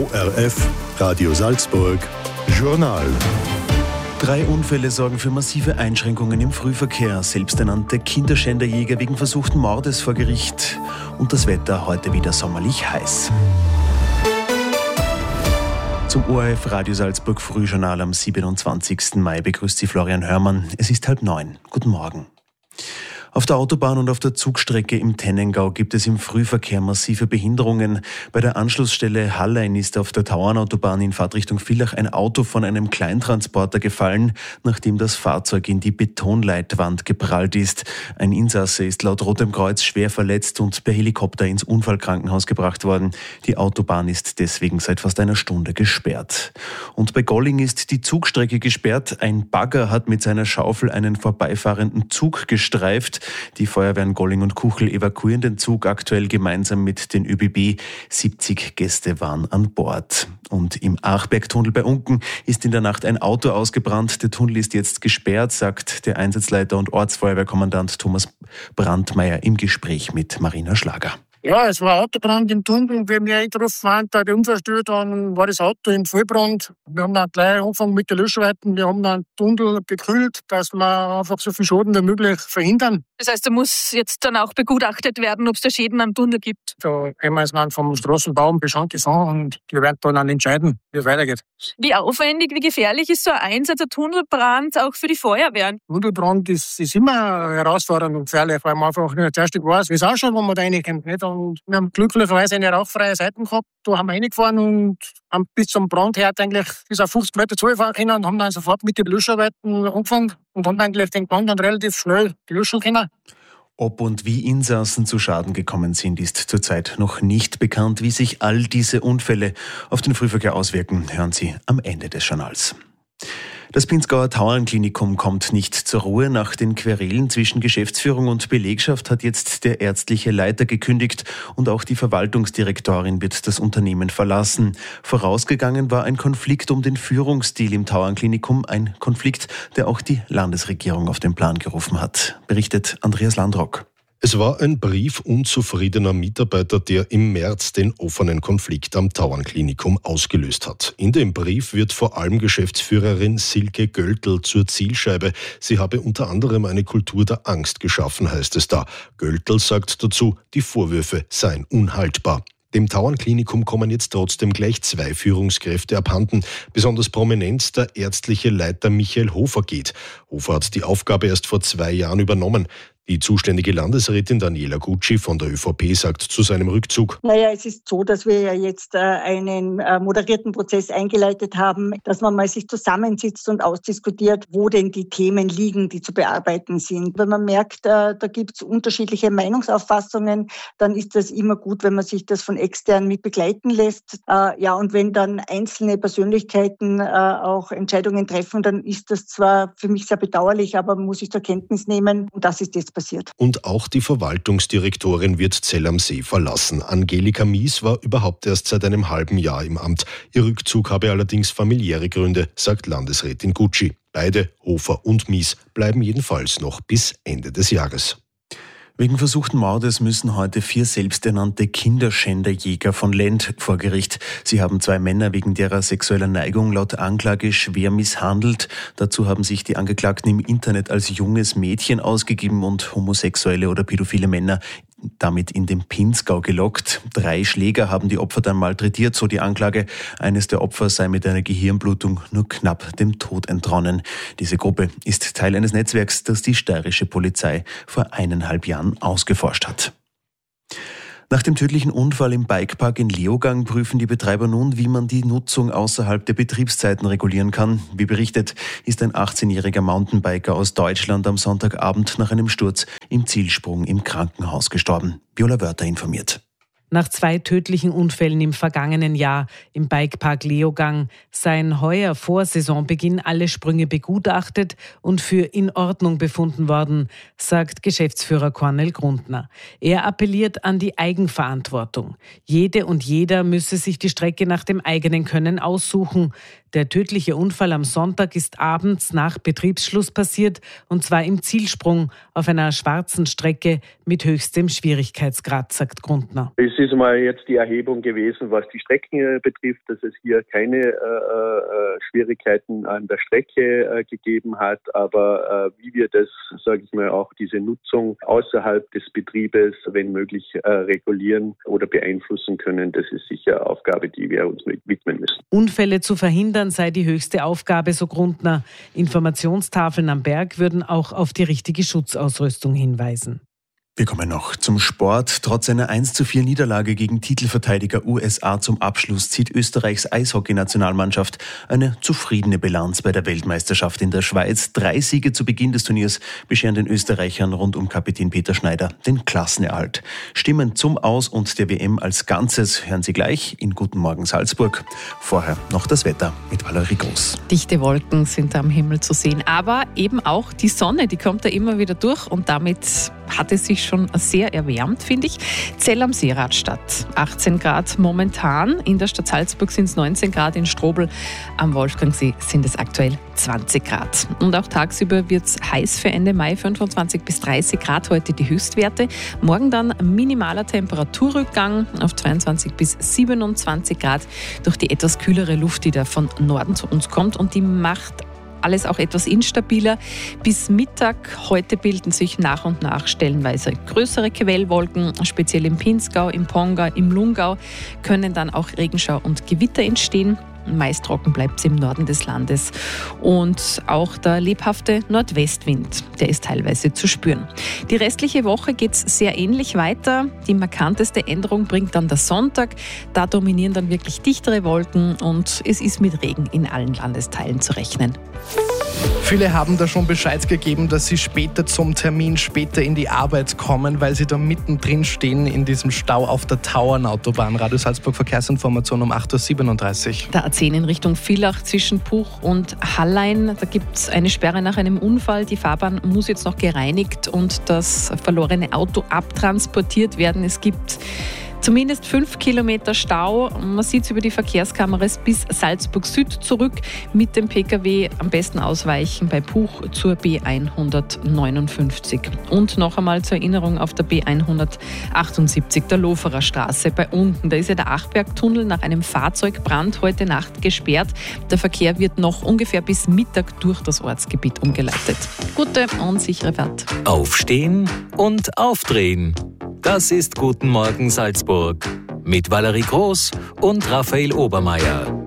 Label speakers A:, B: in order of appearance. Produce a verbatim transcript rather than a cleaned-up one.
A: O R F, Radio Salzburg, Journal.
B: Drei Unfälle sorgen für massive Einschränkungen im Frühverkehr. Selbsternannte Kinderschänderjäger wegen versuchten Mordes vor Gericht. Und das Wetter heute wieder sommerlich heiß. Zum O R F Radio Salzburg Frühjournal am siebenundzwanzigsten Mai begrüßt Sie Florian Hörmann. Es ist halb neun. Guten Morgen. Auf der Autobahn und auf der Zugstrecke im Tennengau gibt es im Frühverkehr massive Behinderungen. Bei der Anschlussstelle Hallein ist auf der Tauernautobahn in Fahrtrichtung Villach ein Auto von einem Kleintransporter gefallen, nachdem das Fahrzeug in die Betonleitwand geprallt ist. Ein Insasse ist laut Rotem Kreuz schwer verletzt und per Helikopter ins Unfallkrankenhaus gebracht worden. Die Autobahn ist deswegen seit fast einer Stunde gesperrt. Und bei Golling ist die Zugstrecke gesperrt. Ein Bagger hat mit seiner Schaufel einen vorbeifahrenden Zug gestreift. Die Feuerwehren Golling und Kuchel evakuieren den Zug aktuell gemeinsam mit den ÖBB. siebzig Gäste waren an Bord. Und im Achbergtunnel bei Unken ist in der Nacht ein Auto ausgebrannt. Der Tunnel ist jetzt gesperrt, sagt der Einsatzleiter und Ortsfeuerwehrkommandant Thomas Brandmeier im Gespräch mit Marina Schlager.
C: Ja, es war ein Autobrand im Tunnel. Wir haben ja eingerufen, da die Unfallstelle, dann war das Auto im Vollbrand. Wir haben dann gleich angefangen mit den Löscharbeiten. Wir haben dann den Tunnel bekühlt, dass wir einfach so viel Schaden wie möglich verhindern.
D: Das heißt, da muss jetzt dann auch begutachtet werden, ob es da Schäden am Tunnel gibt?
C: Da haben wir es dann vom Straßenbau Bescheid gesagt und die werden dann entscheiden, wie es weitergeht.
D: Wie aufwendig, wie gefährlich ist so ein Einsatz, ein Tunnelbrand auch für die Feuerwehren?
C: Tunnelbrand ist, ist immer herausfordernd und gefährlich, weil man einfach nicht zuerst weiß, wie es ausschaut, wenn man da reinkommt. Nicht? Und wir haben glücklicherweise eine rauchfreie Seite gehabt. Da haben wir reingefahren und haben bis zum Brandherd eigentlich bis auf fünfzig Meter zugefahren können und haben dann sofort mit den Löscharbeiten angefangen und haben eigentlich den Brand dann relativ schnell löschen können.
B: Ob und wie Insassen zu Schaden gekommen sind, ist zurzeit noch nicht bekannt. Wie sich all diese Unfälle auf den Frühverkehr auswirken, hören Sie am Ende des Journals. Das Pinzgauer Tauernklinikum kommt nicht zur Ruhe. Nach den Querelen zwischen Geschäftsführung und Belegschaft hat jetzt der ärztliche Leiter gekündigt und auch die Verwaltungsdirektorin wird das Unternehmen verlassen. Vorausgegangen war ein Konflikt um den Führungsstil im Tauernklinikum, ein Konflikt, der auch die Landesregierung auf den Plan gerufen hat, berichtet Andreas Landrock.
E: Es war ein Brief unzufriedener Mitarbeiter, der im März den offenen Konflikt am Tauernklinikum ausgelöst hat. In dem Brief wird vor allem Geschäftsführerin Silke Göltl zur Zielscheibe. Sie habe unter anderem eine Kultur der Angst geschaffen, heißt es da. Göltl sagt dazu, die Vorwürfe seien unhaltbar. Dem Tauernklinikum kommen jetzt trotzdem gleich zwei Führungskräfte abhanden. Besonders prominent der ärztliche Leiter Michael Hofer geht. Hofer hat die Aufgabe erst vor zwei Jahren übernommen. Die zuständige Landesrätin Daniela Gucci von der ÖVP sagt zu seinem Rückzug:
F: Naja, es ist so, dass wir ja jetzt äh, einen äh, moderierten Prozess eingeleitet haben, dass man mal sich zusammensitzt und ausdiskutiert, wo denn die Themen liegen, die zu bearbeiten sind. Wenn man merkt, äh, da gibt es unterschiedliche Meinungsauffassungen, dann ist das immer gut, wenn man sich das von extern mit begleiten lässt. Äh, ja, und wenn dann einzelne Persönlichkeiten äh, auch Entscheidungen treffen, dann ist das zwar für mich sehr bedauerlich, aber man muss sich zur Kenntnis nehmen. Und das ist jetzt passiert.
E: Und auch die Verwaltungsdirektorin wird Zell am See verlassen. Angelika Mies war überhaupt erst seit einem halben Jahr im Amt. Ihr Rückzug habe allerdings familiäre Gründe, sagt Landesrätin Gucci. Beide, Hofer und Mies, bleiben jedenfalls noch bis Ende des Jahres.
B: Wegen versuchten Mordes müssen heute vier selbsternannte Kinderschänderjäger von Lend vor Gericht. Sie haben zwei Männer wegen derer sexueller Neigung laut Anklage schwer misshandelt. Dazu haben sich die Angeklagten im Internet als junges Mädchen ausgegeben und homosexuelle oder pädophile Männer damit in den Pinzgau gelockt. Drei Schläger haben die Opfer dann malträtiert, so die Anklage. Eines der Opfer sei mit einer Gehirnblutung nur knapp dem Tod entronnen. Diese Gruppe ist Teil eines Netzwerks, das die steirische Polizei vor eineinhalb Jahren ausgeforscht hat. Nach dem tödlichen Unfall im Bikepark in Leogang prüfen die Betreiber nun, wie man die Nutzung außerhalb der Betriebszeiten regulieren kann. Wie berichtet, ist ein achtzehnjähriger Mountainbiker aus Deutschland am Sonntagabend nach einem Sturz im Zielsprung im Krankenhaus gestorben. Viola Wörter informiert.
G: Nach zwei tödlichen Unfällen im vergangenen Jahr im Bikepark Leogang seien heuer vor Saisonbeginn alle Sprünge begutachtet und für in Ordnung befunden worden, sagt Geschäftsführer Cornel Grundner. Er appelliert an die Eigenverantwortung. Jede und jeder müsse sich die Strecke nach dem eigenen Können aussuchen. Der tödliche Unfall am Sonntag ist abends nach Betriebsschluss passiert, und zwar im Zielsprung auf einer schwarzen Strecke mit höchstem Schwierigkeitsgrad, sagt Grundner.
H: Es ist mal jetzt die Erhebung gewesen, was die Strecken betrifft, dass es hier keine äh, äh, Schwierigkeiten an der Strecke äh, gegeben hat, aber äh, wie wir das, sage ich mal, auch diese Nutzung außerhalb des Betriebes, wenn möglich, äh, regulieren oder beeinflussen können, das ist sicher eine Aufgabe, die wir uns widmen müssen.
G: Unfälle zu verhindern sei die höchste Aufgabe, so Grundner. Informationstafeln am Berg würden auch auf die richtige Schutzausrüstung hinweisen.
B: Wir kommen noch zum Sport. Trotz einer eins zu vier Niederlage gegen Titelverteidiger U S A zum Abschluss zieht Österreichs Eishockey-Nationalmannschaft eine zufriedene Bilanz bei der Weltmeisterschaft in der Schweiz. Drei Siege zu Beginn des Turniers bescheren den Österreichern rund um Kapitän Peter Schneider den Klassenerhalt. Stimmen zum Aus- und der W M als Ganzes hören Sie gleich in Guten Morgen Salzburg. Vorher noch das Wetter mit Valerie Groß.
I: Dichte Wolken sind am Himmel zu sehen, aber eben auch die Sonne, die kommt da immer wieder durch, und damit hat es sich schon sehr erwärmt, finde ich. Zell am See, Radstadt, achtzehn Grad momentan. In der Stadt Salzburg sind es neunzehn Grad, in Strobl am Wolfgangsee sind es aktuell zwanzig Grad. Und auch tagsüber wird es heiß für Ende Mai, fünfundzwanzig bis dreißig Grad heute die Höchstwerte. Morgen dann minimaler Temperaturrückgang auf zweiundzwanzig bis siebenundzwanzig Grad durch die etwas kühlere Luft, die da von Norden zu uns kommt, und die macht alles auch etwas instabiler. Bis Mittag heute bilden sich nach und nach stellenweise größere Quellwolken, speziell im Pinzgau, im Pongau, im Lungau können dann auch Regenschau und Gewitter entstehen. Meist trocken bleibt es im Norden des Landes. Und auch der lebhafte Nordwestwind, der ist teilweise zu spüren. Die restliche Woche geht es sehr ähnlich weiter. Die markanteste Änderung bringt dann der Sonntag. Da dominieren dann wirklich dichtere Wolken und es ist mit Regen in allen Landesteilen zu rechnen.
J: Viele haben da schon Bescheid gegeben, dass sie später zum Termin, später in die Arbeit kommen, weil sie da mittendrin stehen in diesem Stau auf der Tauernautobahn. Radio Salzburg Verkehrsinformation um acht Uhr siebenunddreißig.
I: Der A zehn in Richtung Villach zwischen Puch und Hallein. Da gibt es eine Sperre nach einem Unfall. Die Fahrbahn muss jetzt noch gereinigt und das verlorene Auto abtransportiert werden. Es gibt zumindest fünf Kilometer Stau. Man sieht es über die Verkehrskameras bis Salzburg Süd zurück. Mit dem Pkw am besten ausweichen bei Puch zur B hundertneunundfünfzig. Und noch einmal zur Erinnerung auf der B hundertachtundsiebzig, der Loferer Straße bei Unten. Da ist ja der Achbergtunnel nach einem Fahrzeugbrand heute Nacht gesperrt. Der Verkehr wird noch ungefähr bis Mittag durch das Ortsgebiet umgeleitet. Gute und sichere Fahrt.
K: Aufstehen und aufdrehen. Das ist Guten Morgen Salzburg mit Valerie Groß und Raphael Obermeier.